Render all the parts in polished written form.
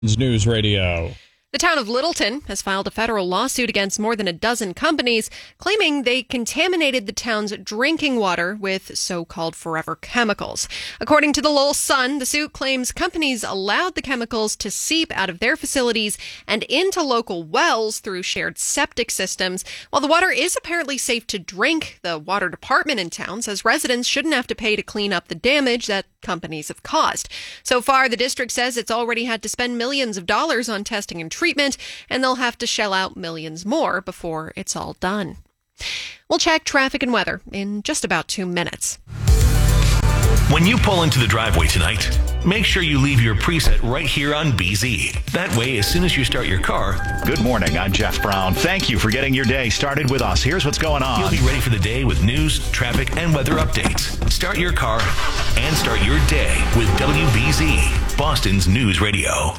News Radio. The town of Littleton has filed a federal lawsuit against more than a dozen companies, claiming they contaminated the town's drinking water with so-called forever chemicals. According to the Lowell Sun, the suit claims companies allowed the chemicals to seep out of their facilities and into local wells through shared septic systems. While the water is apparently safe to drink, the water department in town says residents shouldn't have to pay to clean up the damage that companies have caused. So far, the district says it's already had to spend millions of dollars on testing and treatment, and they'll have to shell out millions more before it's all done. We'll check traffic and weather in just about 2 minutes. When you pull into the driveway tonight, make sure you leave your preset right here on BZ. That way, as soon as you start your car... Good morning, I'm Jeff Brown. Thank you for getting your day started with us. Here's what's going on. You'll be ready for the day with news, traffic, and weather updates. Start your car and start your day with WBZ, Boston's News Radio.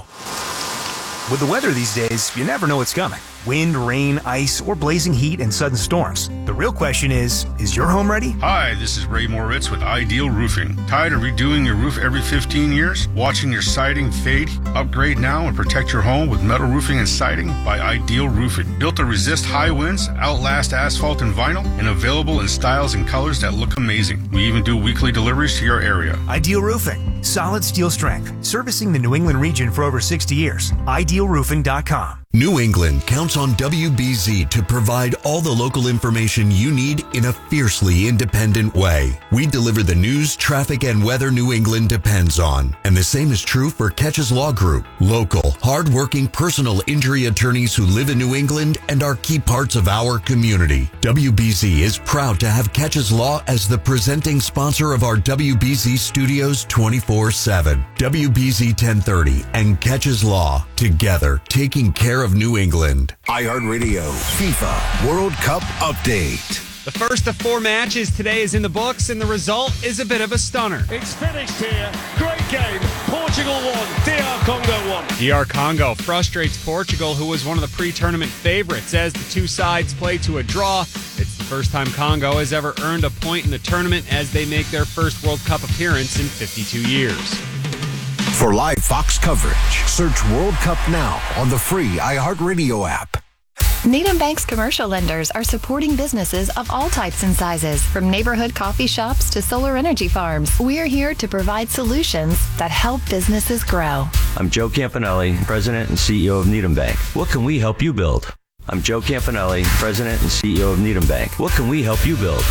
With the weather these days, you never know what's coming. Wind, rain, ice, or blazing heat and sudden storms. The real question is your home ready? Hi, this is Ray Moritz with Ideal Roofing. Tired of redoing your roof every 15 years? Watching your siding fade? Upgrade now and protect your home with metal roofing and siding by Ideal Roofing. Built to resist high winds, outlast asphalt and vinyl, and available in styles and colors that look amazing. We even do weekly deliveries to your area. Ideal Roofing. Solid steel strength. Servicing the New England region for over 60 years. IdealRoofing.com. New England counts on WBZ to provide all the local information you need in a fiercely independent way. We deliver the news, traffic, and weather New England depends on. And the same is true for Catches Law Group. Local, hard-working personal injury attorneys who live in New England and are key parts of our community. WBZ is proud to have Catches Law as the presenting sponsor of our WBZ Studios 24/7. WBZ 1030 and Catches Law, together taking care of New England. iHeartRadio FIFA World Cup Update. The first of 4 matches today is in the books, and the result is a bit of a stunner. It's finished here. Great game. Portugal won. DR Congo won. DR Congo frustrates Portugal, who was one of the pre-tournament favorites, as the two sides play to a draw. It's the first time Congo has ever earned a point in the tournament as they make their first World Cup appearance in 52 years. For live Fox coverage, search World Cup now on the free iHeartRadio app. Needham Bank's commercial lenders are supporting businesses of all types and sizes, from neighborhood coffee shops to solar energy farms. We're here to provide solutions that help businesses grow. I'm Joe Campanelli, President and CEO of Needham Bank. What can we help you build? I'm Joe Campanelli, President and CEO of Needham Bank. What can we help you build?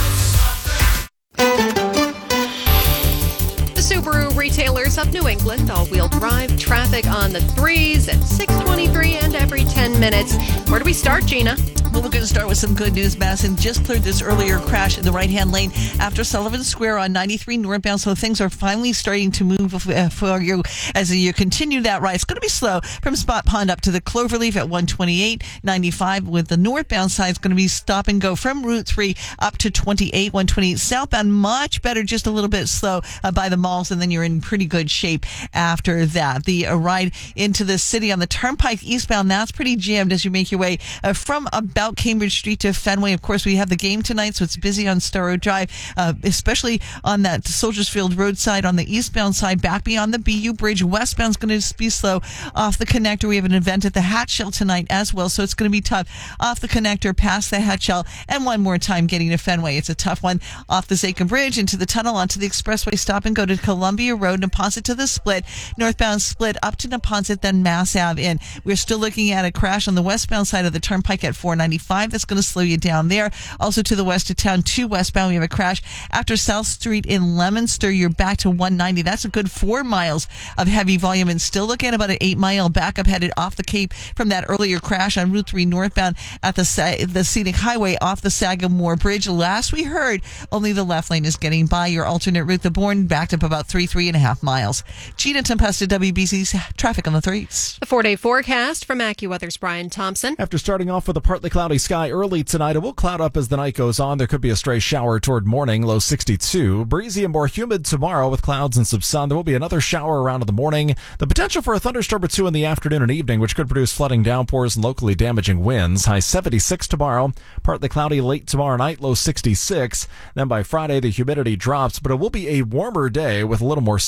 Subaru retailers of New England all-wheel drive traffic on the 3s at 6:23 and every 10 minutes. Where do we start, Gina? Well, we're going to start with some good news. Madison just cleared this earlier crash in the right-hand lane after Sullivan Square on 93 northbound, so things are finally starting to move for you as you continue that ride. It's going to be slow from Spot Pond up to the Cloverleaf at 128, 95, with the northbound side is going to be stop and go from Route 3 up to 28, 128 southbound. Much better, just a little bit slow by the malls, and then you're in pretty good shape after that. The ride into the city on the Turnpike eastbound, that's pretty jammed as you make your way from about Cambridge Street to Fenway. Of course, we have the game tonight, so it's busy on Storrow Drive, especially on that Soldiers Field roadside on the eastbound side. Back beyond the BU Bridge, westbound's going to be slow. Off the connector, we have an event at the Hatchell tonight as well, so it's going to be tough. Off the connector, past the Hatchell, and one more time getting to Fenway. It's a tough one. Off the Zachem Bridge, into the tunnel, onto the expressway, stop and go to Columbia Road, Neponset to the Split, northbound Split up to Neponset, then Mass Ave in. We're still looking at a crash on the westbound side of the Turnpike at 495. That's going to slow you down there. Also to the west of town, 2 westbound, we have a crash after South Street in Leominster. You're back to 190. That's a good 4 miles of heavy volume, and still looking at about an 8-mile backup headed off the Cape from that earlier crash on Route 3 northbound at the Scenic Highway off the Sagamore Bridge. Last we heard, only the left lane is getting by. Your alternate route, the Bourne, backed up about 3.5 miles. Gina Tempesta, WBC's traffic on the 3s. The 4-day forecast from AccuWeather's Brian Thompson. After starting off with a partly cloudy sky early tonight, it will cloud up as the night goes on. There could be a stray shower toward morning, low 62. Breezy and more humid tomorrow with clouds and some sun. There will be another shower around in the morning. The potential for a thunderstorm or 2 in the afternoon and evening, which could produce flooding downpours and locally damaging winds. High 76 tomorrow. Partly cloudy late tomorrow night, low 66. Then by Friday, the humidity drops, but it will be a warmer day with a little more sunshine.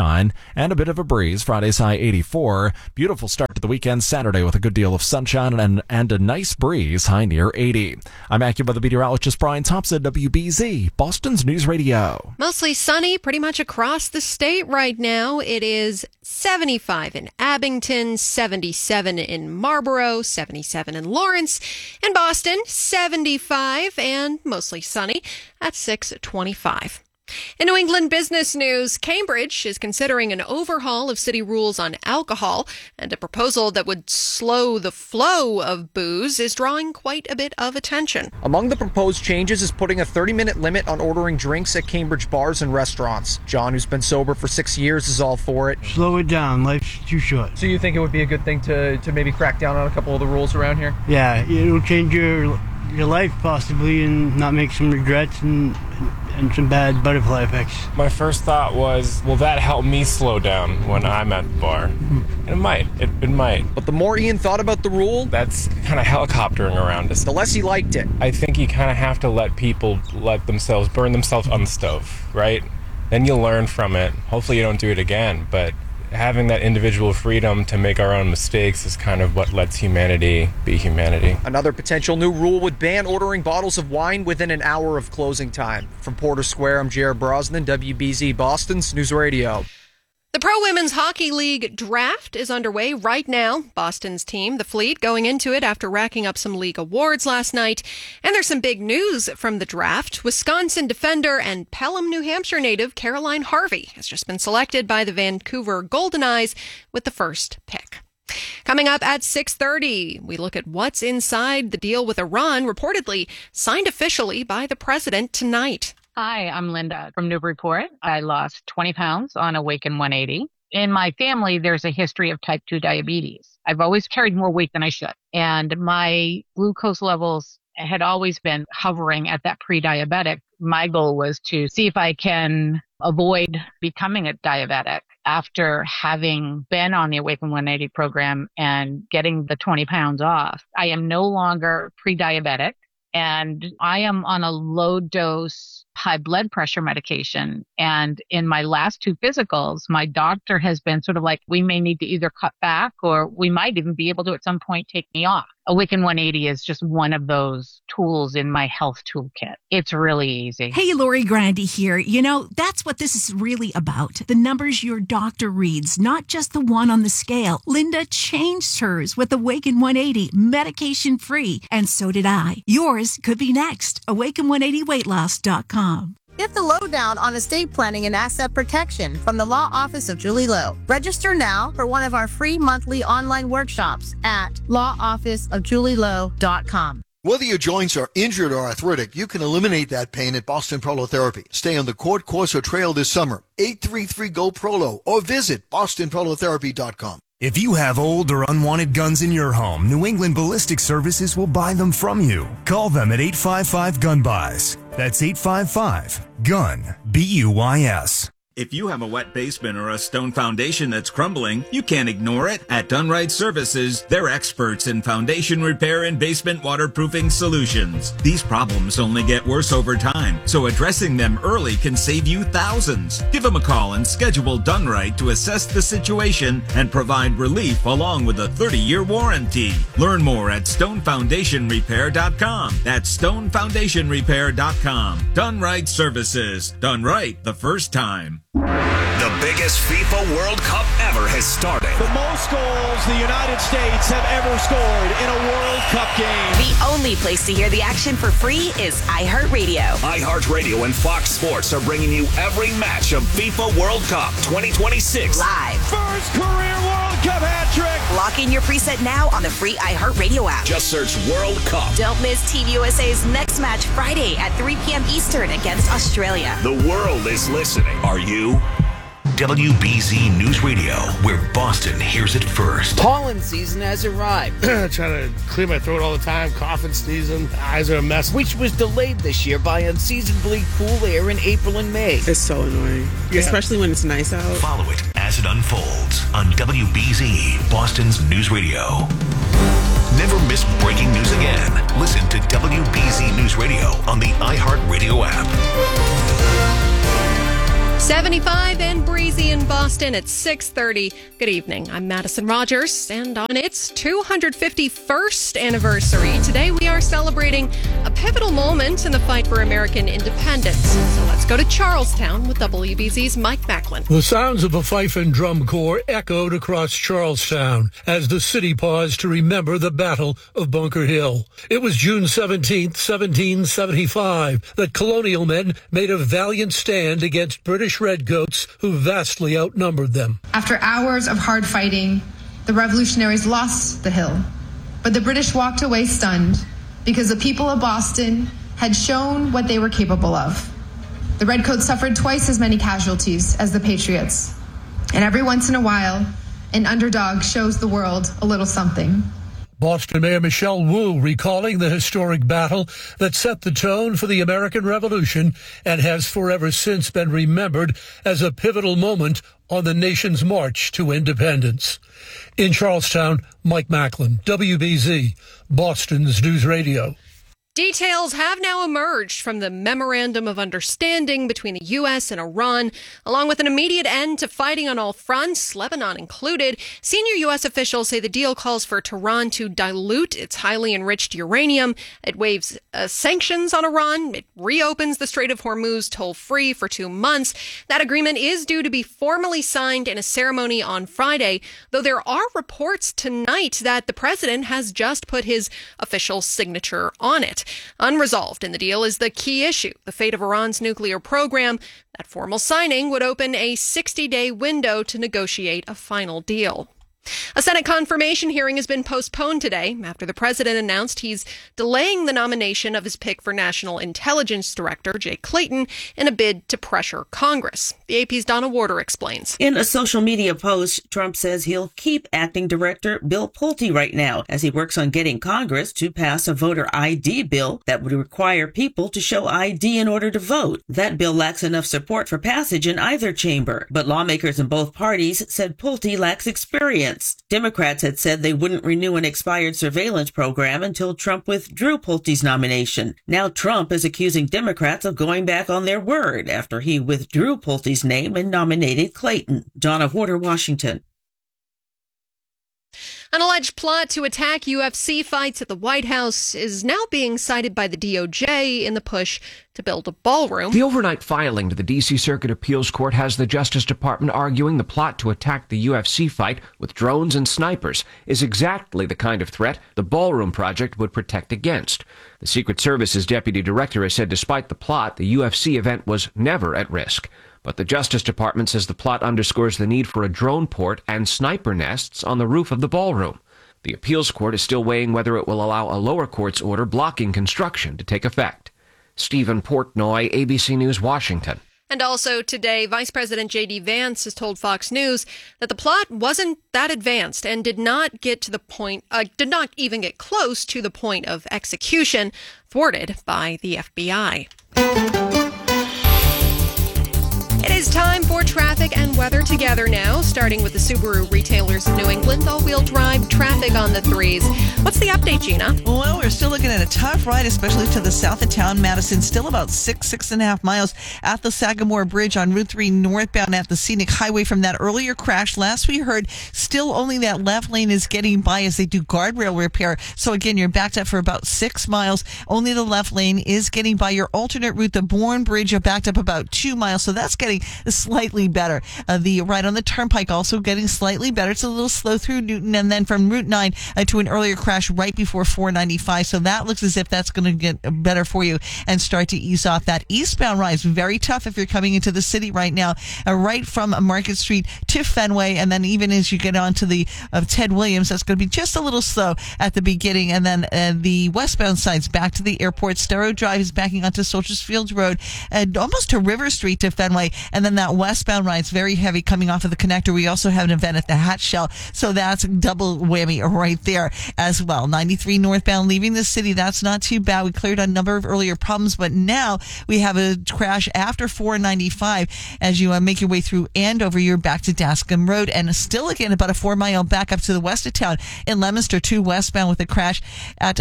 sunshine and a bit of a breeze. Friday's high 84. Beautiful start to the weekend Saturday with a good deal of sunshine and a nice breeze, high near 80. I'm AccuWeather meteorologist Brian Thompson, WBZ, Boston's News Radio. Mostly sunny pretty much across the state right now. It is 75 in Abington, 77 in Marlborough, 77 in Lawrence, and Boston, 75 and mostly sunny at 6:25. In New England business news, Cambridge is considering an overhaul of city rules on alcohol, and a proposal that would slow the flow of booze is drawing quite a bit of attention. Among the proposed changes is putting a 30-minute limit on ordering drinks at Cambridge bars and restaurants. John, who's been sober for 6 years, is all for it. Slow it down. Life's too short. So you think it would be a good thing to maybe crack down on a couple of the rules around here? Yeah, it'll change your life possibly and not make some regrets and some bad butterfly effects. My first thought was, will that help me slow down when I'm at the bar? And it might. It might. But the more Ian thought about the rule, that's kind of helicoptering around us. The less he liked it. I think you kind of have to let people burn themselves on the stove, right? Then you'll learn from it. Hopefully you don't do it again, but having that individual freedom to make our own mistakes is kind of what lets humanity be humanity. Another potential new rule would ban ordering bottles of wine within an hour of closing time. From Porter Square, I'm Jared Brosnan, WBZ Boston's News Radio. The Pro Women's Hockey League draft is underway right now. Boston's team, the Fleet, going into it after racking up some league awards last night. And there's some big news from the draft. Wisconsin defender and Pelham, New Hampshire native Caroline Harvey has just been selected by the Vancouver Golden Eyes with the first pick. Coming up at 6:30, we look at what's inside the deal with Iran, reportedly signed officially by the president tonight. Hi, I'm Linda from Newburyport. I lost 20 pounds on Awaken 180. In my family, there's a history of type 2 diabetes. I've always carried more weight than I should. And my glucose levels had always been hovering at that pre-diabetic. My goal was to see if I can avoid becoming a diabetic. After having been on the Awaken 180 program and getting the 20 pounds off, I am no longer pre-diabetic. And I am on a low dose high blood pressure medication. And in my last 2 physicals, my doctor has been sort of like, we may need to either cut back or we might even be able to at some point take me off. Awaken 180 is just one of those tools in my health toolkit. It's really easy. Hey, Lori Grandi here. You know, that's what this is really about. The numbers your doctor reads, not just the one on the scale. Linda changed hers with Awaken 180, medication free. And so did I. Yours could be next. Awaken180weightloss.com. Get the lowdown on estate planning and asset protection from the Law Office of Julie Lowe. Register now for one of our free monthly online workshops at lawofficeofjulielowe.com. Whether your joints are injured or arthritic, you can eliminate that pain at Boston Prolotherapy. Stay on the court, course, or trail this summer. 833-GO-PROLO or visit bostonprolotherapy.com. If you have old or unwanted guns in your home, New England Ballistic Services will buy them from you. Call them at 855-GUN-BUYS. That's 855-GUN, BUYS. If you have a wet basement or a stone foundation that's crumbling, you can't ignore it. At Dunright Services, they're experts in foundation repair and basement waterproofing solutions. These problems only get worse over time, so addressing them early can save you thousands. Give them a call and schedule Dunright to assess the situation and provide relief along with a 30-year warranty. Learn more at stonefoundationrepair.com. That's stonefoundationrepair.com. Dunright Services. Done right the first time. The biggest FIFA World Cup ever has started. The most goals the United States have ever scored in a World Cup game. The only place to hear the action for free is iHeartRadio. iHeartRadio and Fox Sports are bringing you every match of FIFA World Cup 2026. Live. First career World Cup hat trick. Lock in your preset now on the free iHeartRadio app. Just search World Cup. Don't miss Team USA's next match Friday at 3 p.m. Eastern against Australia. The world is listening. Are you? WBZ News Radio, where Boston hears it first. Pollen season has arrived. Trying to clear my throat all the time, coughing, sneezing, eyes are a mess. Which was delayed this year by unseasonably cool air in April and May. It's so annoying, especially when it's nice out. Follow it as it unfolds on WBZ, Boston's News Radio. Never miss breaking news again. Listen to WBZ News Radio on the iHeartRadio app. 75 and breezy in Boston at 6:30. Good evening. I'm Madison Rogers, and on its 251st anniversary, today we are celebrating a pivotal moment in the fight for American independence. So let's go to Charlestown with WBZ's Mike Macklin. The sounds of a fife and drum corps echoed across Charlestown as the city paused to remember the Battle of Bunker Hill. It was June 17, 1775, that colonial men made a valiant stand against British redcoats who vastly outnumbered them. After hours of hard fighting, the revolutionaries lost the hill, but the British walked away stunned because the people of Boston had shown what they were capable of. The redcoats suffered twice as many casualties as the patriots, and every once in a while, an underdog shows the world a little something. Boston Mayor Michelle Wu recalling the historic battle that set the tone for the American Revolution and has forever since been remembered as a pivotal moment on the nation's march to independence. In Charlestown, Mike Macklin, WBZ, Boston's News Radio. Details have now emerged from the Memorandum of Understanding between the U.S. and Iran, along with an immediate end to fighting on all fronts, Lebanon included. Senior U.S. officials say the deal calls for Tehran to dilute its highly enriched uranium. It waives sanctions on Iran. It reopens the Strait of Hormuz toll-free for 2 months. That agreement is due to be formally signed in a ceremony on Friday, though there are reports tonight that the president has just put his official signature on it. Unresolved in the deal is the key issue, the fate of Iran's nuclear program. That formal signing would open a 60-day window to negotiate a final deal. A Senate confirmation hearing has been postponed today after the president announced he's delaying the nomination of his pick for National Intelligence Director, Jay Clayton, in a bid to pressure Congress. The AP's Donna Warder explains. In a social media post, Trump says he'll keep acting director Bill Pulte right now as he works on getting Congress to pass a voter ID bill that would require people to show ID in order to vote. That bill lacks enough support for passage in either chamber, but lawmakers in both parties said Pulte lacks experience. Democrats had said they wouldn't renew an expired surveillance program until Trump withdrew Pulte's nomination. Now Trump is accusing Democrats of going back on their word after he withdrew Pulte's name and nominated Clayton. Donna Warder, Washington. An alleged plot to attack UFC fights at the White House is now being cited by the DOJ in the push to build a ballroom. The overnight filing to the D.C. Circuit Appeals Court has the Justice Department arguing the plot to attack the UFC fight with drones and snipers is exactly the kind of threat the ballroom project would protect against. The Secret Service's deputy director has said despite the plot, the UFC event was never at risk. But the Justice Department says the plot underscores the need for a drone port and sniper nests on the roof of the ballroom. The appeals court is still weighing whether it will allow a lower court's order blocking construction to take effect. Stephen Portnoy, ABC News, Washington. And also today, Vice President J.D. Vance has told Fox News that the plot wasn't that advanced and did not even get close to the point of execution, thwarted by the FBI. It is time for traffic and weather together now, starting with the Subaru retailers of New England. All-wheel drive traffic on the 3s. What's the update, Gina? Well, we're still looking at a tough ride, especially to the south of town. Madison, still about 6.5 miles at the Sagamore Bridge on Route 3 northbound at the Scenic Highway from that earlier crash. Last we heard, still only that left lane is getting by as they do guardrail repair. So again, you're backed up for about 6 miles. Only the left lane is getting by. Your alternate route, the Bourne Bridge, you're backed up about 2 miles. So that's getting slightly better. The ride on the Turnpike also getting slightly better. It's a little slow through Newton, and then from Route 9 to an earlier crash right before 495. So that looks as if that's going to get better for you and start to ease off. That eastbound ride is very tough if you're coming into the city right now, right from Market Street to Fenway, and then even as you get onto the Ted Williams, that's going to be just a little slow at the beginning. And then the westbound side's back to the airport. Starrow Drive is backing onto Soldiers Field Road and almost to River Street to Fenway, and then that westbound ride's very heavy coming off of the connector. We also have an event at the Hatch Shell, so that's double whammy right there as well. 93 northbound leaving the city, that's not too bad. We cleared a number of earlier problems, but now we have a crash after 495 as you make your way through Andover. You're back to Dascom Road, and still again about a 4-mile back up to the west of town in Leominster, 2 westbound with a crash at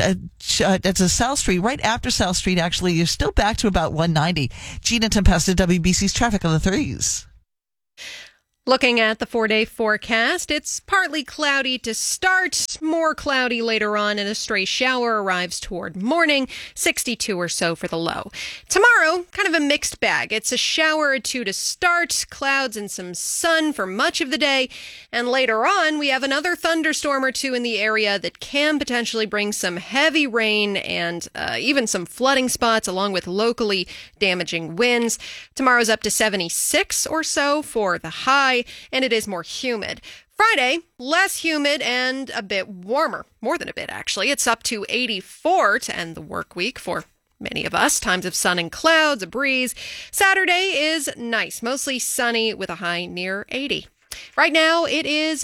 South Street. Right after South Street, actually, you're still back to about 190. Gina Tempesta, WBC's traffic. of the 30s. Looking at the 4-day forecast, it's partly cloudy to start, more cloudy later on, and a stray shower arrives toward morning, 62 or so for the low. Tomorrow, kind of a mixed bag. It's a shower or two to start, clouds and some sun for much of the day, and later on, we have another thunderstorm or two in the area that can potentially bring some heavy rain and even some flooding spots, along with locally damaging winds. Tomorrow's up to 76 or so for the high, and it is more humid. Friday, less humid and a bit warmer. More than a bit, actually. It's up to 84 to end the work week for many of us. Times of sun and clouds, a breeze. Saturday is nice, mostly sunny with a high near 80. Right now, it is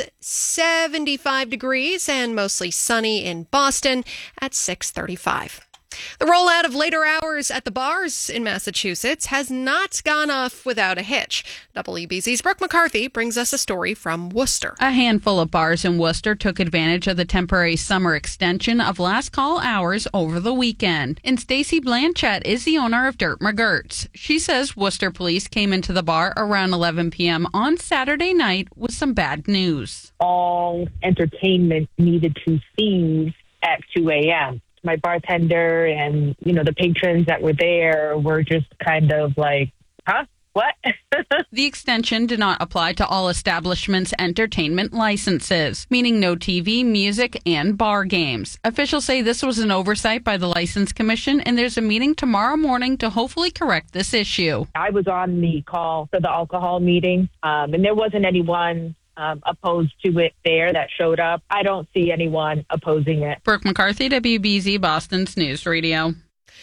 75 degrees and mostly sunny in Boston at 6:35. The rollout of later hours at the bars in Massachusetts has not gone off without a hitch. WBZ's Brooke McCarthy brings us a story from Worcester. A handful of bars in Worcester took advantage of the temporary summer extension of last call hours over the weekend. And Stacy Blanchett is the owner of Dirt McGurt's. She says Worcester police came into the bar around 11 p.m. on Saturday night with some bad news. All entertainment needed to cease at 2 a.m. My bartender and, the patrons that were there were just kind of like, huh? What? The extension did not apply to all establishments' entertainment licenses, meaning no TV, music, and bar games. Officials say this was an oversight by the License Commission, and there's a meeting tomorrow morning to hopefully correct this issue. I was on the call for the alcohol meeting, and there wasn't anyone opposed to it there that showed up. I don't see anyone opposing it. Brooke McCarthy, WBZ Boston's News Radio.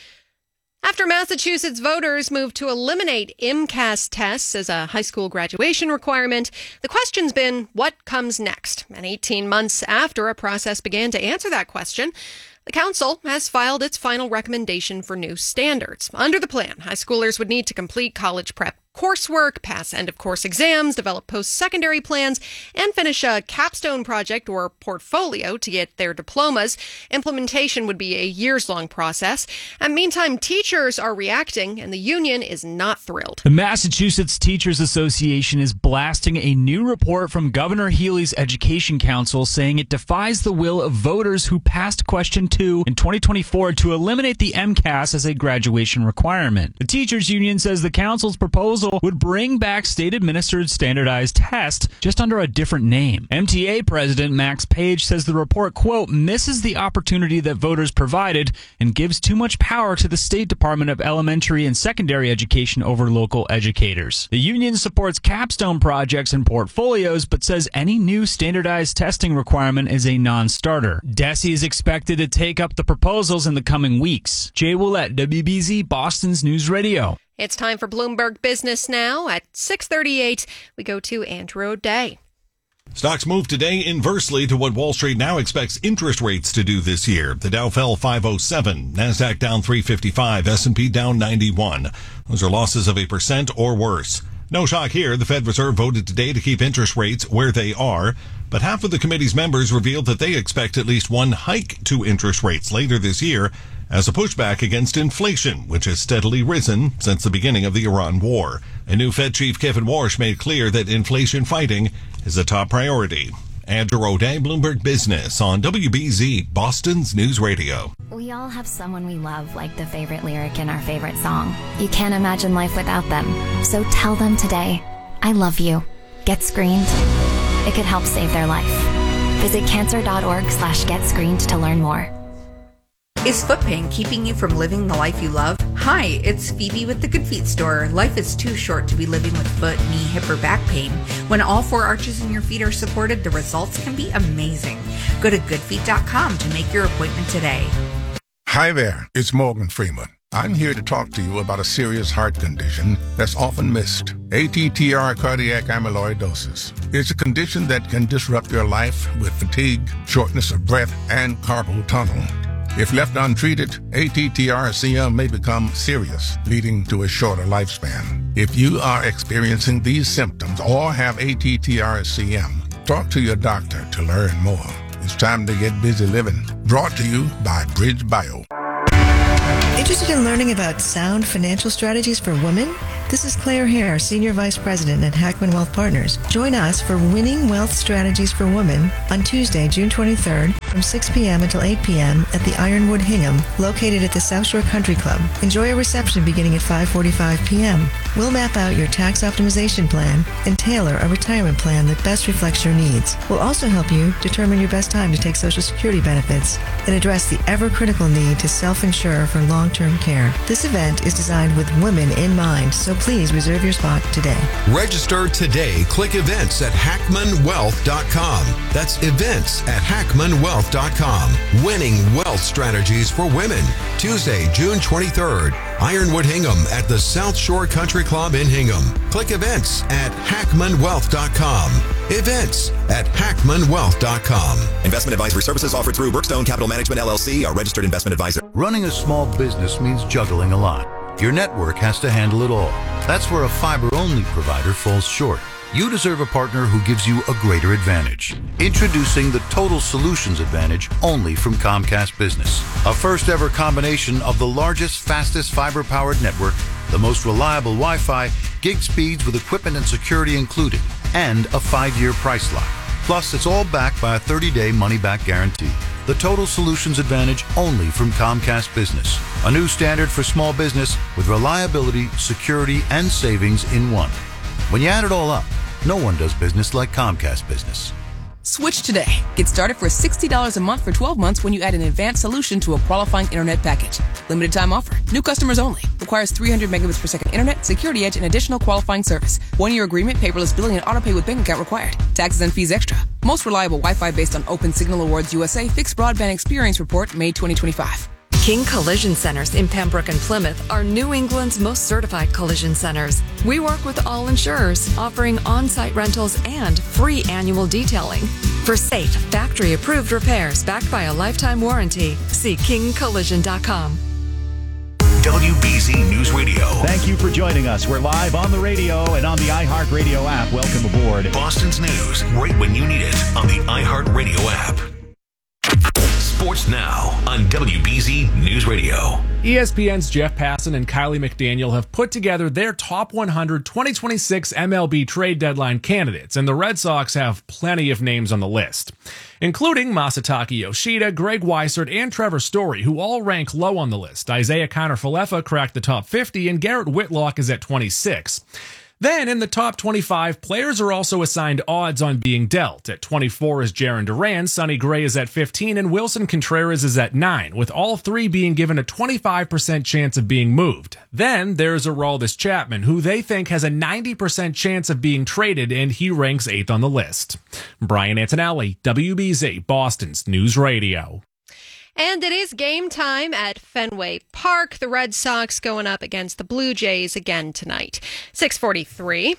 After Massachusetts voters moved to eliminate MCAS tests as a high school graduation requirement, the question's been, what comes next? And 18 months after a process began to answer that question, the council has filed its final recommendation for new standards. Under the plan, high schoolers would need to complete college prep coursework, pass end-of-course exams, develop post-secondary plans, and finish a capstone project or portfolio to get their diplomas. Implementation would be a years-long process. And meantime, teachers are reacting, and the union is not thrilled. The Massachusetts Teachers Association is blasting a new report from Governor Healey's Education Council saying it defies the will of voters who passed Question 2 in 2024 to eliminate the MCAS as a graduation requirement. The teachers union says the council's proposal would bring back state-administered standardized tests just under a different name. MTA President Max Page says the report, quote, misses the opportunity that voters provided and gives too much power to the State Department of Elementary and Secondary Education over local educators. The union supports capstone projects and portfolios, but says any new standardized testing requirement is a non-starter. DESE is expected to take up the proposals in the coming weeks. Jay Willett, WBZ Boston's News Radio. It's time for Bloomberg Business Now. At 6:38, we go to Andrew O'Day. Stocks moved today inversely to what Wall Street now expects interest rates to do this year. The Dow fell 507, NASDAQ down 355, S&P down 91. Those are losses of 1% or worse. No shock here. The Fed Reserve voted today to keep interest rates where they are, but half of the committee's members revealed that they expect at least one hike to interest rates later this year as a pushback against inflation, which has steadily risen since the beginning of the Iran war. A new Fed chief, Kevin Warsh, made clear that inflation fighting is a top priority. Andrew O'Day, Bloomberg Business on WBZ, Boston's News Radio. We all have someone we love, like the favorite lyric in our favorite song. You can't imagine life without them. So tell them today, I love you. Get screened. It could help save their life. Visit cancer.org/getscreened to learn more. Is foot pain keeping you from living the life you love? Hi, it's Phoebe with the Good Feet store. Life is too short to be living with foot, knee, hip, or back pain. When all four arches in your feet are supported, the results can be amazing. Go to goodfeet.com to make your appointment today. Hi there, it's Morgan Freeman. I'm here to talk to you about a serious heart condition that's often missed. ATTR cardiac amyloidosis. It's a condition that can disrupt your life with fatigue, shortness of breath, and carpal tunnel. If left untreated, ATTR-CM may become serious, leading to a shorter lifespan. If you are experiencing these symptoms or have ATTR-CM, talk to your doctor to learn more. It's time to get busy living. Brought to you by Bridge Bio. Interested in learning about sound financial strategies for women? This is Claire Hare, Senior Vice President at Hackman Wealth Partners. Join us for Winning Wealth Strategies for Women on Tuesday, June 23rd from 6 p.m. until 8 p.m. at the Ironwood Hingham, located at the South Shore Country Club. Enjoy a reception beginning at 5:45 p.m. We'll map out your tax optimization plan and tailor a retirement plan that best reflects your needs. We'll also help you determine your best time to take Social Security benefits and address the ever-critical need to self-insure for long-term care. This event is designed with women in mind, so please reserve your spot today. Register today. Click events at hackmanwealth.com. That's events at hackmanwealth.com. Winning Wealth Strategies for Women. Tuesday, June 23rd. Ironwood Hingham at the South Shore Country Club in Hingham. Click events at hackmanwealth.com. Events at hackmanwealth.com. Investment advisory services offered through Brookstone Capital Management, LLC, a registered investment advisor. Running a small business means juggling a lot. Your network has to handle it all. That's where a fiber-only provider falls short. You deserve a partner who gives you a greater advantage. Introducing the Total Solutions Advantage only from Comcast Business. A first-ever combination of the largest, fastest fiber-powered network, the most reliable Wi-Fi, gig speeds with equipment and security included, and a 5-year price lock. Plus, it's all backed by a 30-day money-back guarantee. The Total Solutions Advantage only from Comcast Business. A new standard for small business with reliability, security, and savings in one. When you add it all up, no one does business like Comcast Business. Switch today. Get started for $60 a month for 12 months when you add an advanced solution to a qualifying internet package. Limited time offer. New customers only. Requires 300 megabits per second internet, security edge, and additional qualifying service. 1-year agreement, paperless billing, and autopay with bank account required. Taxes and fees extra. Most reliable Wi-Fi based on Open Signal Awards USA Fixed Broadband Experience Report, May 2025. King Collision Centers in Pembroke and Plymouth are New England's most certified collision centers. We work with all insurers, offering on-site rentals and free annual detailing. For safe, factory-approved repairs backed by a lifetime warranty, see kingcollision.com. WBZ News Radio. Thank you for joining us. We're live on the radio and on the iHeartRadio app. Welcome aboard. Boston's news right when you need it on the iHeartRadio app. Sports Now on WBZ News Radio. ESPN's Jeff Passan and Kylie McDaniel have put together their top 100 2026 MLB trade deadline candidates, and the Red Sox have plenty of names on the list, including Masataka Yoshida, Greg Weissert, and Trevor Story, who all rank low on the list. Isaiah Kiner-Falefa cracked the top 50, and Garrett Whitlock is at 26. Then, in the top 25, players are also assigned odds on being dealt. At 24 is Jarren Duran, Sonny Gray is at 15, and Wilson Contreras is at 9, with all three being given a 25% chance of being moved. Then, there's Aroldis Chapman, who they think has a 90% chance of being traded, and he ranks 8th on the list. Brian Antonelli, WBZ, Boston's News Radio. And it is game time at Fenway Park. The Red Sox going up against the Blue Jays again tonight. 6:43.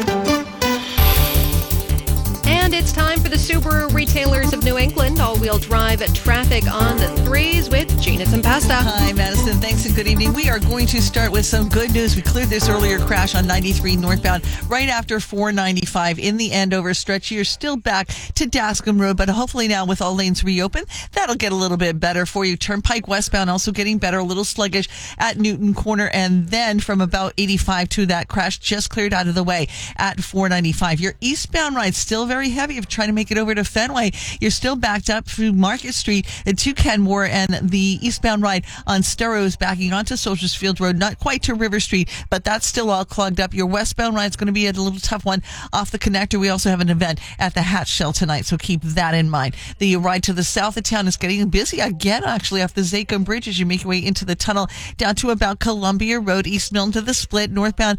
And it's time for the Subaru Retailers of New England all-wheel drive traffic on the threes with Gina Tempesta. Hi, Madison. Thanks and good evening. We are going to start with some good news. We cleared this earlier crash on 93 northbound right after 495 in the Andover stretch. You're still back to Dascombe Road, but hopefully now with all lanes reopened, that'll get a little bit better for you. Turnpike westbound also getting better, a little sluggish at Newton Corner, and then from about 85 to that crash just cleared out of the way at 495. Your eastbound ride still very heavy. If you're trying to make it over to Fenway, you're still backed up through Market Street to Kenmore, and the eastbound ride on Stereo is backing onto Soldiers Field Road, not quite to River Street, but that's still all clogged up. Your westbound ride is going to be a little tough one off the connector. We also have an event at the Hatch Shell tonight, so keep that in mind. The ride to the south of town is getting busy again, actually, off the Zachem Bridge as you make your way into the tunnel down to about Columbia Road, East Milton to the Split, northbound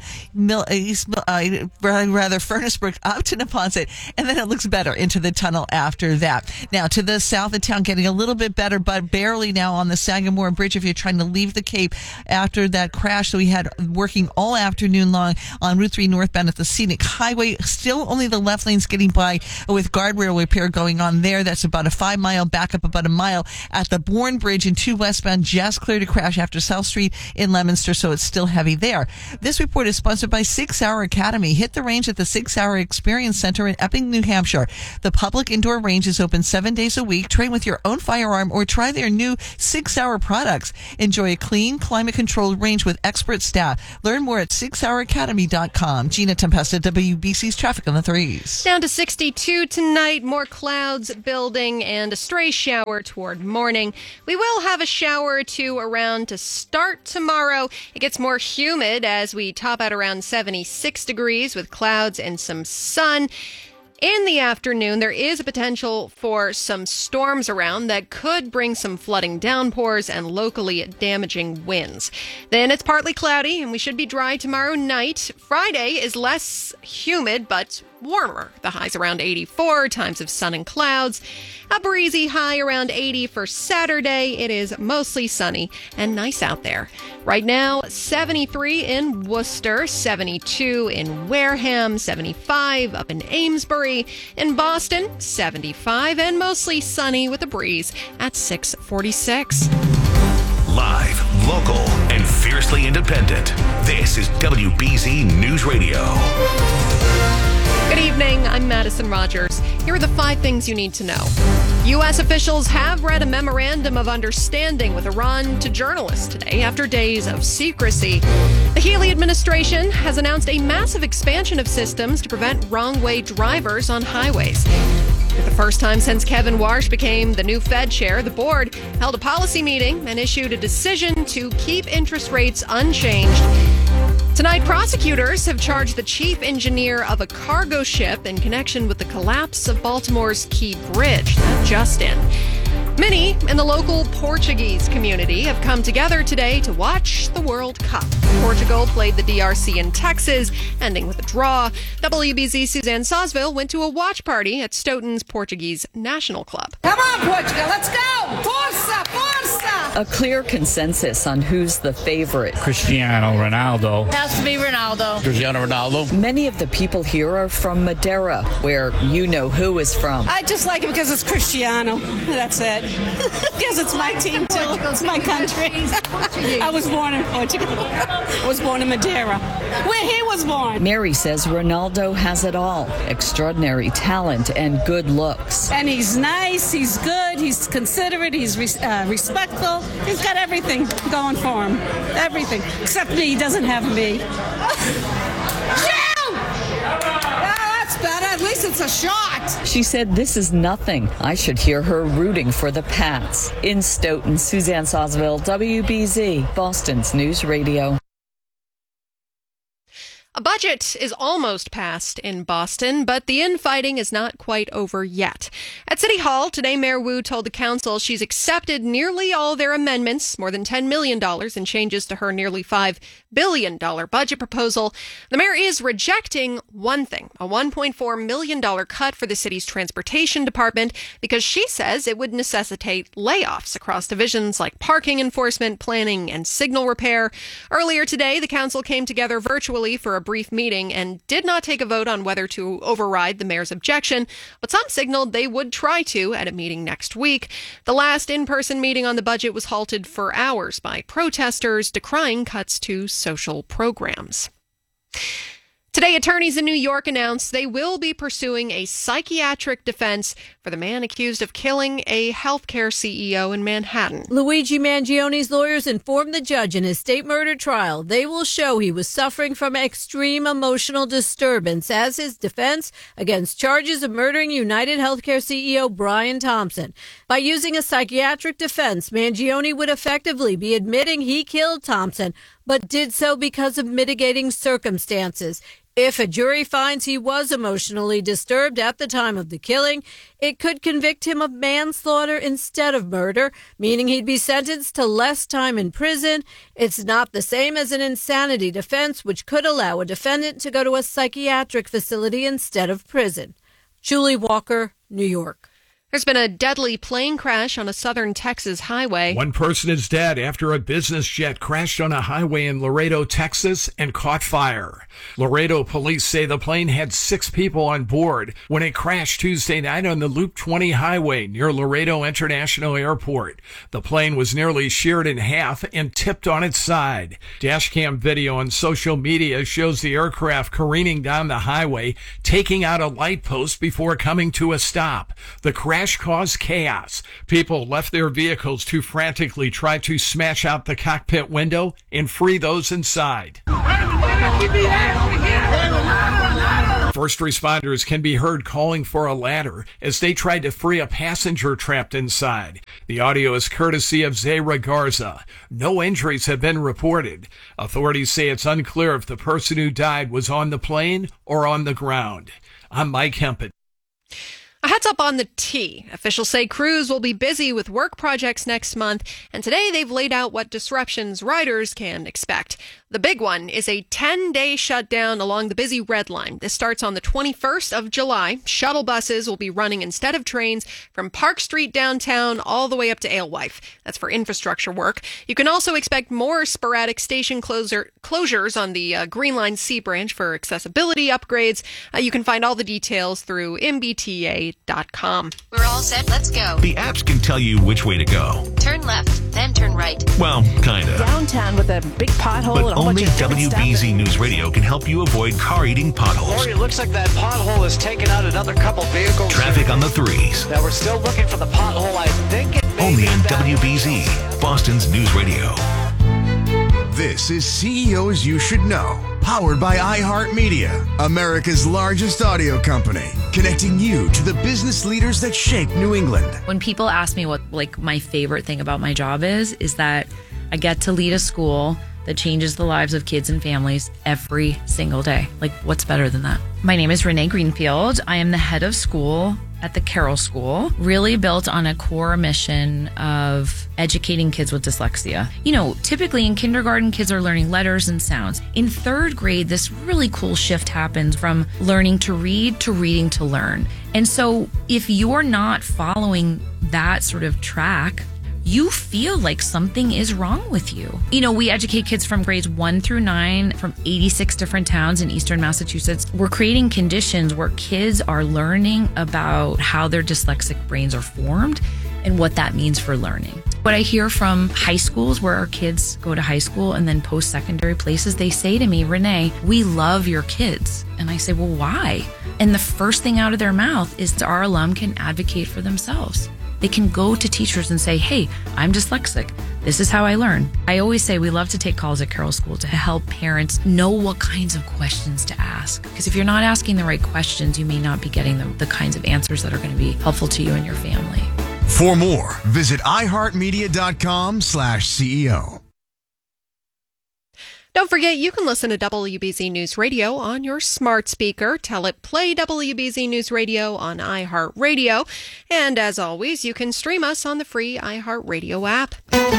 Furnace-Brook up to Neponset, and then it looks better into the tunnel after that. Now to the south of town, getting a little bit better, but barely now on the Sagamore Bridge if you're trying to leave the Cape after that crash that we had working all afternoon long on Route 3 northbound at the Scenic Highway. Still only the left lane's getting by with guardrail repair going on there. That's about a 5-mile backup, about a mile at the Bourne Bridge, and 2 westbound just cleared a crash after South Street in Leominster, so it's still heavy there. This report is sponsored by 6 Hour Academy. Hit the range at the 6 Hour Experience Center in Epping, New Hampshire. The public indoor range is open 7 days a week week. Train with your own firearm or try their new Sig Sauer products. Enjoy a clean, climate-controlled range with expert staff. Learn more at SigSauerAcademy.com. Gina Tempesta, WBC's Traffic on the 3s. Down to 62 tonight, more clouds building and a stray shower toward morning. We will have a shower or two around to start tomorrow. It gets more humid as we top out around 76 degrees with clouds and some sun. In the afternoon, there is a potential for some storms around that could bring some flooding downpours and locally damaging winds. Then it's partly cloudy and we should be dry tomorrow night. Friday is less humid but warmer. The high's around 84, times of sun and clouds. A breezy high around 80 for Saturday. It is mostly sunny and nice out there. Right now, 73 in Worcester, 72 in Wareham, 75 up in Amesbury. In Boston, 75 and mostly sunny with a breeze at 6:46. Live, local, and fiercely independent. This is WBZ News Radio. Good evening, I'm Madison Rogers. Here are the 5 things you need to know. U.S. officials have read a memorandum of understanding with Iran to journalists today after days of secrecy. The Healy administration has announced a massive expansion of systems to prevent wrong-way drivers on highways. For the first time since Kevin Warsh became the new Fed chair, the board held a policy meeting and issued a decision to keep interest rates unchanged. Tonight, prosecutors have charged the chief engineer of a cargo ship in connection with the collapse of Baltimore's Key Bridge. That just in. Many in the local Portuguese community have come together today to watch the World Cup. Portugal played the DRC in Texas, ending with a draw. WBZ Suzanne Sawsville went to a watch party at Stoughton's Portuguese National Club. Come on, Portugal, let's go! Força, força! A clear consensus on who's the favorite. Cristiano Ronaldo. Has to be Ronaldo. Cristiano Ronaldo. Many of the people here are from Madeira, where you know who is from. I just like it because it's Cristiano. That's it. Because it's my team, too. It's my country. I was born in Portugal. I was born in Madeira, where he was born. Mary says Ronaldo has it all. Extraordinary talent and good looks. And he's nice, he's good, he's considerate, he's respectful. He's got everything going for him. Everything. Except me, he doesn't have me. Shoot! That's better. At least it's a shot. She said this is nothing. I should hear her rooting for the Pats. In Stoughton, Suzanne Sawsville, WBZ, Boston's News Radio. A budget is almost passed in Boston, but the infighting is not quite over yet. At City Hall today, Mayor Wu told the council she's accepted nearly all their amendments, more than $10 million in changes to her nearly $5 billion budget proposal. The mayor is rejecting one thing, a $1.4 million cut for the city's transportation department, because she says it would necessitate layoffs across divisions like parking enforcement, planning, and signal repair. Earlier today, the council came together virtually for a brief meeting and did not take a vote on whether to override the mayor's objection, but some signaled they would try to at a meeting next week. The last in-person meeting on the budget was halted for hours by protesters decrying cuts to social programs. Today, attorneys in New York announced they will be pursuing a psychiatric defense for the man accused of killing a healthcare CEO in Manhattan. Luigi Mangioni's lawyers informed the judge in his state murder trial they will show he was suffering from extreme emotional disturbance as his defense against charges of murdering United Healthcare CEO Brian Thompson. By using a psychiatric defense, Mangioni would effectively be admitting he killed Thompson, but did so because of mitigating circumstances. If a jury finds he was emotionally disturbed at the time of the killing, it could convict him of manslaughter instead of murder, meaning he'd be sentenced to less time in prison. It's not the same as an insanity defense, which could allow a defendant to go to a psychiatric facility instead of prison. Julie Walker, New York. There's been a deadly plane crash on a southern Texas highway. One person is dead after a business jet crashed on a highway in Laredo, Texas, and caught fire. Laredo police say the plane had 6 people on board when it crashed Tuesday night on the Loop 20 highway near Laredo International Airport. The plane was nearly sheared in half and tipped on its side. Dashcam video on social media shows the aircraft careening down the highway, taking out a light post before coming to a stop. The crash crash caused chaos. People left their vehicles to frantically try to smash out the cockpit window and free those inside. First responders can be heard calling for a ladder as they tried to free a passenger trapped inside. The audio is courtesy of Zayra Garza. No injuries have been reported. Authorities say it's unclear if the person who died was on the plane or on the ground. I'm Mike Hempel. A heads up on the T. Officials say crews will be busy with work projects next month, and today they've laid out what disruptions riders can expect. The big one is a 10-day shutdown along the busy Red Line. This starts on the 21st of July. Shuttle buses will be running instead of trains from Park Street downtown all the way up to Alewife. That's for infrastructure work. You can also expect more sporadic station closures on the Green Line C branch for accessibility upgrades. You can find all the details through mbta.com. We're all set. Let's go. The apps can tell you which way to go. Turn left, then turn right. Well, kinda. Downtown with a big pothole. But only WBZ News Radio can help you avoid car-eating potholes. Lori, it looks like that pothole has taken out another couple vehicles. Traffic on the 3s. Now we're still looking for the pothole. I think it may only be on WBZ, Boston's News Radio. This is CEOs You Should Know, powered by iHeartMedia, America's largest audio company, connecting you to the business leaders that shape New England. When people ask me what my favorite thing about my job is that I get to lead a school that changes the lives of kids and families every single day. What's better than that? My name is Renee Greenfield. I am the head of school at the Carroll School, really built on a core mission of educating kids with dyslexia. Typically in kindergarten, kids are learning letters and sounds. In third grade, this really cool shift happens from learning to read to reading to learn. And so if you're not following that sort of track, you feel like something is wrong with you. We educate kids from grades 1 through 9 from 86 different towns in eastern Massachusetts. We're creating conditions where kids are learning about how their dyslexic brains are formed and what that means for learning. What I hear from high schools where our kids go to high school and then post-secondary places, they say to me, Renee, we love your kids. And I say, well, why? And the first thing out of their mouth is our alum can advocate for themselves. They can go to teachers and say, hey, I'm dyslexic. This is how I learn. I always say we love to take calls at Carroll School to help parents know what kinds of questions to ask. Because if you're not asking the right questions, you may not be getting the kinds of answers that are going to be helpful to you and your family. For more, visit iHeartMedia.com/CEO. Don't forget, you can listen to WBZ News Radio on your smart speaker. Tell it play WBZ News Radio on iHeartRadio. And as always, you can stream us on the free iHeartRadio app.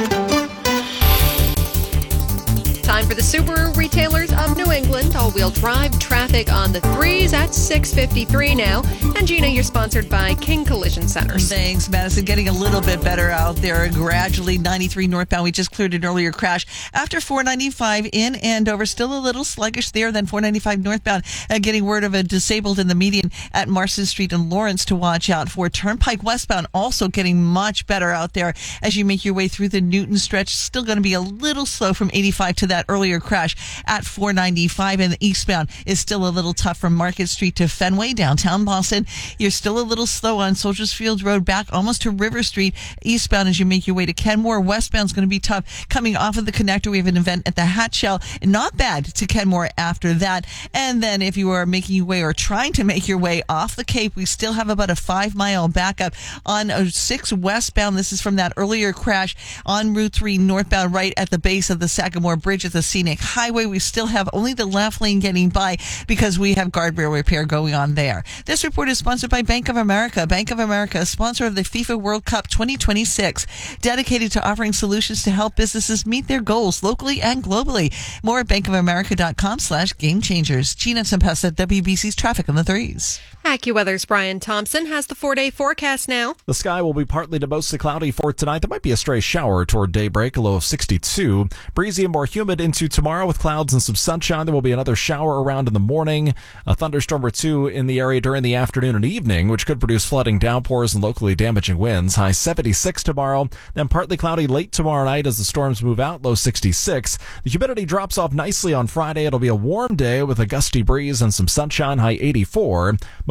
Time for the Subaru retailers of New England. All-wheel drive traffic on the 3s at 6:53 now. And Gina, you're sponsored by King Collision Centers. Thanks, Madison. Getting a little bit better out there gradually. 93 northbound. We just cleared an earlier crash after 495 in Andover. Still a little sluggish there. Then 495 northbound. Getting word of a disabled in the median at Marston Street and Lawrence to watch out for. Turnpike westbound also getting much better out there as you make your way through the Newton stretch. Still going to be a little slow from 85 to that earlier crash at 495, and the eastbound is still a little tough from Market Street to Fenway, downtown Boston. You're still a little slow on Soldiers Field Road back almost to River Street eastbound as you make your way to Kenmore. Westbound is going to be tough coming off of the connector. We have an event at the Hatchell. Not bad to Kenmore after that. And then if you are making your way or trying to make your way off the Cape, we still have about a 5-mile backup on 6 westbound. This is from that earlier crash on Route 3 northbound right at the base of the Sagamore Bridge at the Scenic Highway. We still have only the left lane getting by because we have guardrail repair going on there. This report is sponsored by Bank of America. Bank of America, a sponsor of the FIFA World Cup 2026, dedicated to offering solutions to help businesses meet their goals locally and globally. More at bankofamerica.com/game changers. Gina Tempesta, WBC's traffic on the 3s. AccuWeather's Brian Thompson has the 4-day forecast now. The sky will be partly to mostly cloudy for tonight. There might be a stray shower toward daybreak, a low of 62. Breezy and more humid into tomorrow with clouds and some sunshine. There will be another shower around in the morning, a thunderstorm or two in the area during the afternoon and evening, which could produce flooding, downpours, and locally damaging winds. High 76 tomorrow, then partly cloudy late tomorrow night as the storms move out, low 66. The humidity drops off nicely on Friday. It'll be a warm day with a gusty breeze and some sunshine, high 84.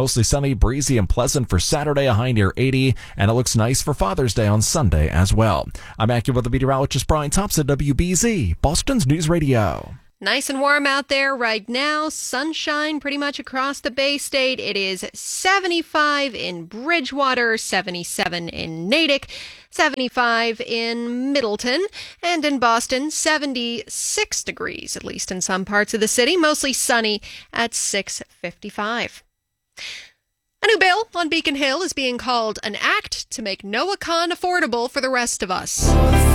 Mostly sunny, breezy, and pleasant for Saturday, a high near 80. And it looks nice for Father's Day on Sunday as well. I'm AccuWeather meteorologist Brian Thompson, WBZ, Boston's News Radio. Nice and warm out there right now. Sunshine pretty much across the Bay State. It is 75 in Bridgewater, 77 in Natick, 75 in Middleton, and in Boston, 76 degrees, at least in some parts of the city. Mostly sunny at 6:55. A new bill on Beacon Hill is being called an act to make NoaCon affordable for the rest of us.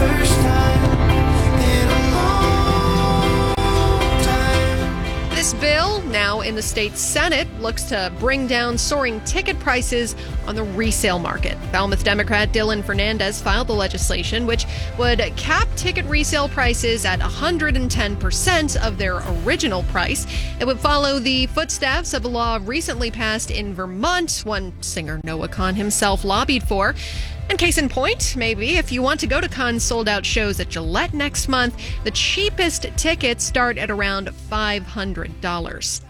This bill, now in the state Senate, looks to bring down soaring ticket prices on the resale market. Falmouth Democrat Dylan Fernandez filed the legislation, which would cap ticket resale prices at 110% of their original price. It would follow the footsteps of a law recently passed in Vermont, one singer Noah Kahn himself lobbied for. And case in point, maybe, if you want to go to Kahn's sold-out shows at Gillette next month, the cheapest tickets start at around $500.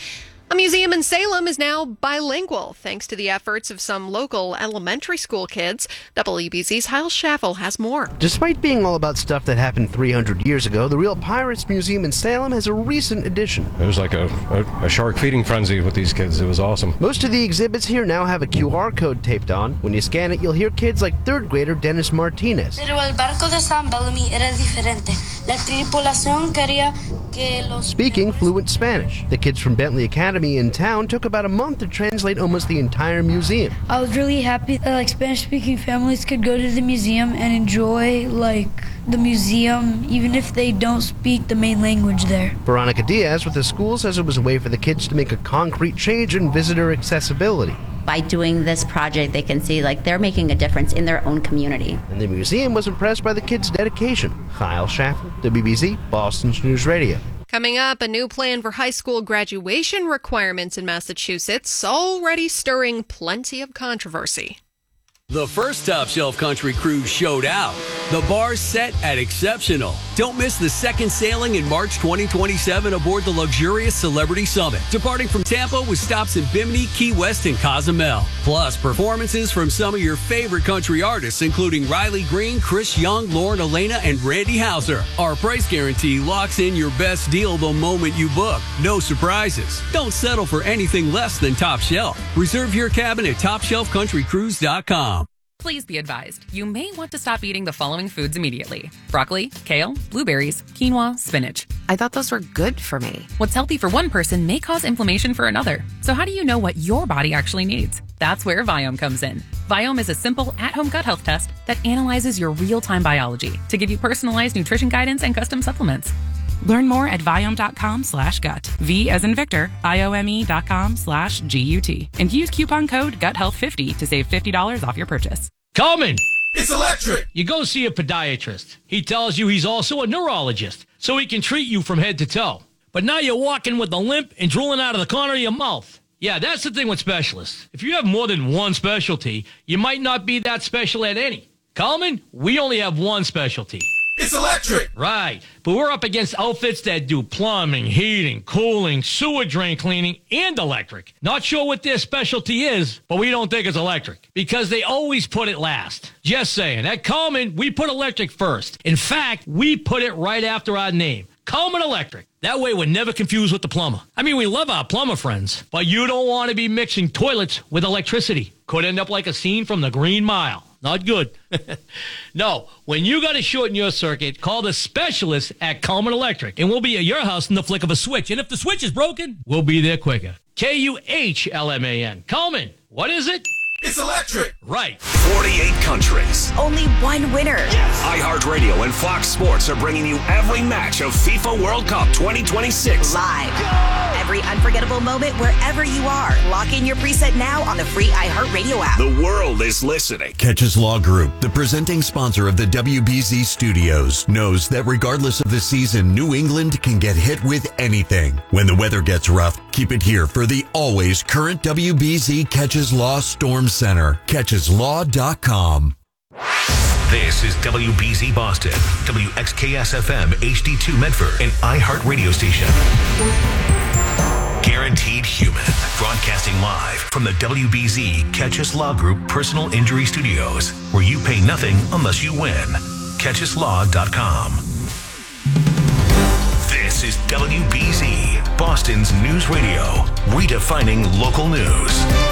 A museum in Salem is now bilingual, thanks to the efforts of some local elementary school kids. WBZ's Hyle Schaffel has more. Despite being all about stuff that happened 300 years ago, the Real Pirates Museum in Salem has a recent addition. It was like a shark feeding frenzy with these kids. It was awesome. Most of the exhibits here now have a QR code taped on. When you scan it, you'll hear kids like third grader Dennis Martinez. Pero el barco de San Bellamy era diferente. La tripulación quería que los... Speaking fluent Spanish. The kids from Bentley Academy in town took about a month to translate almost the entire museum. I was really happy that Spanish-speaking families could go to the museum and enjoy the museum even if they don't speak the main language there. Veronica Diaz with the school says it was a way for the kids to make a concrete change in visitor accessibility. By doing this project, they can see they're making a difference in their own community. And the museum was impressed by the kids' dedication. Hyle Schaffel, WBZ, Boston's News Radio. Coming up, a new plan for high school graduation requirements in Massachusetts, already stirring plenty of controversy. The first Top Shelf Country Cruise showed out. The bar set at exceptional. Don't miss the second sailing in March 2027 aboard the luxurious Celebrity Summit, departing from Tampa with stops in Bimini, Key West, and Cozumel. Plus, performances from some of your favorite country artists, including Riley Green, Chris Young, Lauren Elena, and Randy Houser. Our price guarantee locks in your best deal the moment you book. No surprises. Don't settle for anything less than Top Shelf. Reserve your cabin at TopShelfCountryCruise.com. Please be advised, you may want to stop eating the following foods immediately. Broccoli, kale, blueberries, quinoa, spinach. I thought those were good for me. What's healthy for one person may cause inflammation for another. So how do you know what your body actually needs? That's where Viome comes in. Viome is a simple at-home gut health test that analyzes your real-time biology to give you personalized nutrition guidance and custom supplements. Learn more at Viome.com/gut. V as in Victor, IOME.com/GUT. And use coupon code GUTHEALTH50 to save $50 off your purchase. Coleman! It's electric! You go see a podiatrist. He tells you he's also a neurologist, so he can treat you from head to toe. But now you're walking with a limp and drooling out of the corner of your mouth. Yeah, that's the thing with specialists. If you have more than one specialty, you might not be that special at any. Coleman, we only have one specialty. It's electric! Right, but we're up against outfits that do plumbing, heating, cooling, sewer drain cleaning, and electric. Not sure what their specialty is, but we don't think it's electric, because they always put it last. Just saying, at Coleman, we put electric first. In fact, we put it right after our name. Coleman Electric. That way we're never confused with the plumber. I mean, we love our plumber friends, but you don't want to be mixing toilets with electricity. Could end up like a scene from the Green Mile. Not good. No, when you got to shorten your circuit, call the specialist at Coleman Electric, and we'll be at your house in the flick of a switch. And if the switch is broken, we'll be there quicker. Kuhlman. Coleman, what is it? It's electric. Right. 48 countries. Only one winner. Yes. iHeartRadio and Fox Sports are bringing you every match of FIFA World Cup 2026. Live. Go! Every unforgettable moment wherever you are. Lock in your preset now on the free iHeartRadio app. The world is listening. Catches Law Group, the presenting sponsor of the WBZ Studios, knows that regardless of the season, New England can get hit with anything. When the weather gets rough, keep it here for the always current WBZ Catches Law Storm Center. CatchesLaw.com. This is WBZ Boston, WXKS FM HD2 Medford, an iHeart radio station. guaranteed human. Broadcasting live from the WBZ Catchus Law Group Personal Injury Studios, where you pay nothing unless you win. CatchusLaw.com. This is WBZ, Boston's news radio, redefining local news.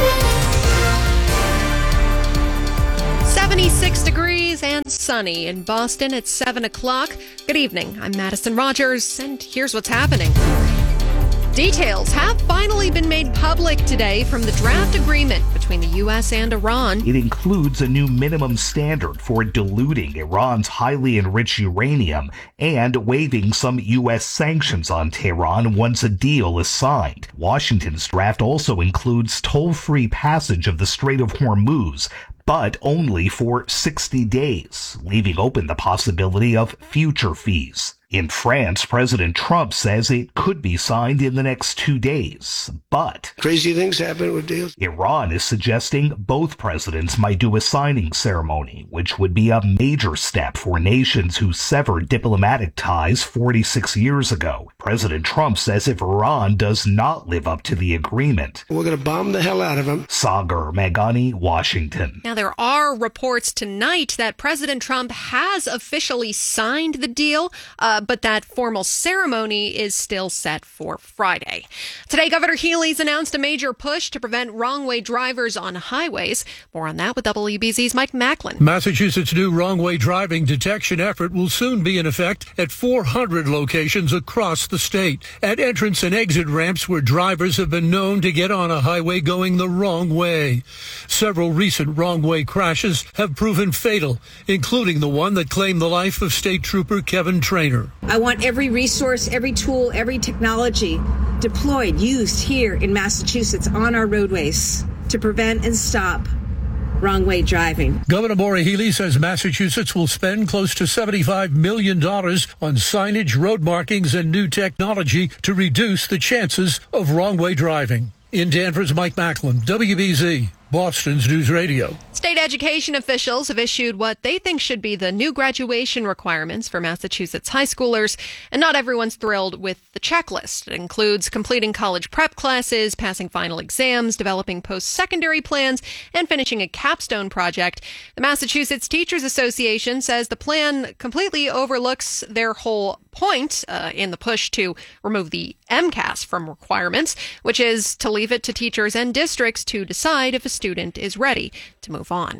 76 degrees and sunny in Boston at 7 o'clock. Good evening. I'm Madison Rogers, and here's what's happening. Details have finally been made public today from the draft agreement between the U.S. and Iran. It includes a new minimum standard for diluting Iran's highly enriched uranium and waiving some U.S. sanctions on Tehran once a deal is signed. Washington's draft also includes toll-free passage of the Strait of Hormuz, but only for 60 days, leaving open the possibility of future fees. In France, President Trump says it could be signed in the next 2 days, but crazy things happen with deals. Iran is suggesting both presidents might do a signing ceremony, which would be a major step for nations who severed diplomatic ties 46 years ago. President Trump says if Iran does not live up to the agreement, we're going to bomb the hell out of them. Sagar Meghani, Washington. Now, there are reports tonight that President Trump has officially signed the deal, but that formal ceremony is still set for Friday. Today, Governor Healey's announced a major push to prevent wrong-way drivers on highways. More on that with WBZ's Mike Macklin. Massachusetts' new wrong-way driving detection effort will soon be in effect at 400 locations across the state, at entrance and exit ramps where drivers have been known to get on a highway going the wrong way. Several recent wrong-way crashes have proven fatal, including the one that claimed the life of State Trooper Kevin Traynor. I want every resource, every tool, every technology deployed, used here in Massachusetts on our roadways to prevent and stop wrong-way driving. Governor Maura Healey says Massachusetts will spend close to $75 million on signage, road markings, and new technology to reduce the chances of wrong-way driving. In Danvers, Mike Macklin, WBZ, Boston's News Radio. State education officials have issued what they think should be the new graduation requirements for Massachusetts high schoolers, and not everyone's thrilled with the checklist. It includes completing college prep classes, passing final exams, developing post-secondary plans, and finishing a capstone project. The Massachusetts Teachers Association says the plan completely overlooks their whole point in the push to remove the MCAS from requirements, which is to leave it to teachers and districts to decide if a student is ready to move on.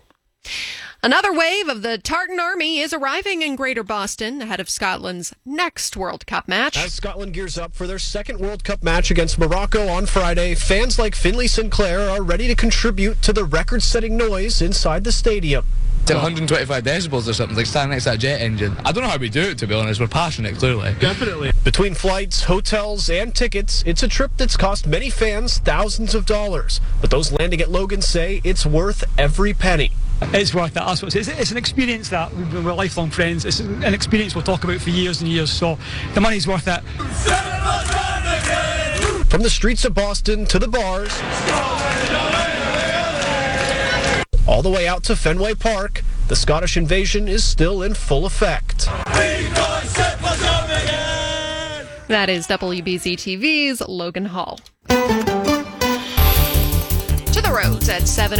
Another wave of the Tartan Army is arriving in Greater Boston ahead of Scotland's next World Cup match. As Scotland gears up for their second World Cup match against Morocco on Friday, fans like Finlay Sinclair are ready to contribute to the record-setting noise inside the stadium. It's 125 decibels or something, like standing next to that jet engine. I don't know how we do it, to be honest. We're passionate, clearly. Definitely. Between flights, hotels, and tickets, it's a trip that's cost many fans thousands of dollars. But those landing at Logan say it's worth every penny. It's worth it. That's what it's an experience that we're lifelong friends. It's an experience we'll talk about for years and years, so the money's worth it. From the streets of Boston to the bars, all the way out to Fenway Park, the Scottish invasion is still in full effect. That is WBZ TV's Logan Hall. To the roads at 7